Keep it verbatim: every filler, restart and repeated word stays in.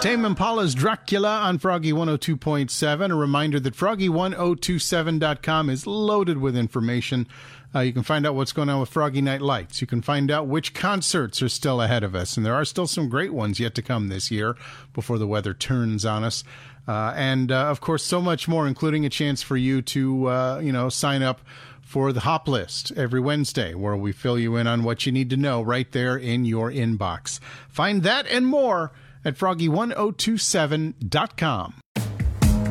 Tame Impala's Dracula on Froggy one oh two point seven. A reminder that Froggy one oh two seven dot com is loaded with information. Uh, you can find out what's going on with Froggy Night Lights. You can find out which concerts are still ahead of us. And there are still some great ones yet to come this year before the weather turns on us. Uh, and, uh, of course, so much more, including a chance for you to, uh, you know, sign up for the Hop List every Wednesday, where we fill you in on what you need to know right there in your inbox. Find that and more at Froggy one oh two seven dot com.